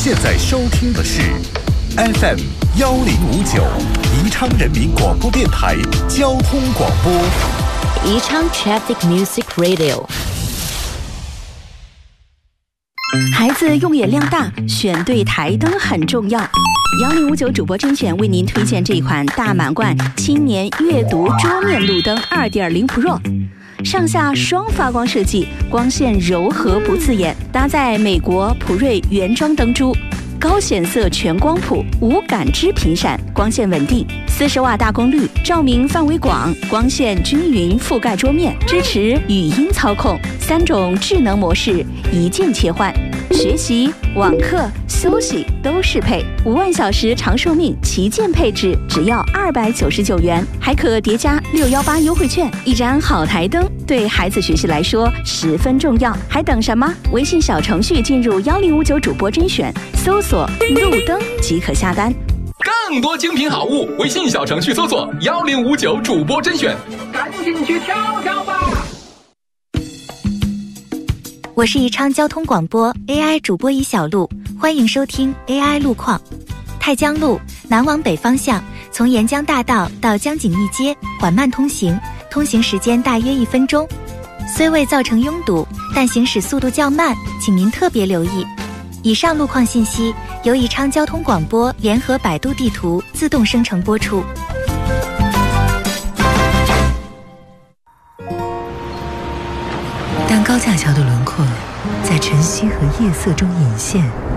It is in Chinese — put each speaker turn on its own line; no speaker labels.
现在收听的是 FM 1059宜昌人民广播电台交通广播。
宜昌 Traffic Music Radio。
孩子用眼量大，选对台灯很重要。1059主播甄选为您推荐这款大满贯青年阅读桌面路灯 2.0 Pro， 上下双发光设计，光线柔和不刺眼，搭载美国普锐原装灯珠，高显色全光谱，无感知频闪，光线稳定，40瓦大功率，照明范围广，光线均匀覆盖桌面，支持语音操控，3种智能模式一键切换，学习、网课、休息都适配，5万小时长寿命，旗舰配置只要299元，还可叠加618优惠券。一盏好台灯对孩子学习来说十分重要，还等什么？微信小程序进入1059主播甄选，搜索路灯即可下单。
更多精品好物，微信小程序搜索1059主播甄选，
赶紧去挑挑吧！
我是宜昌交通广播 AI 主播宜小璐，欢迎收听 AI 路况。太江路南往北方向，从沿江大道到江景义街缓慢通行，通行时间大约1分钟。虽未造成拥堵，但行驶速度较慢，请您特别留意。以上路况信息由宜昌交通广播联合百度地图自动生成播出。
当高架桥的轮廓在晨曦和夜色中隐现，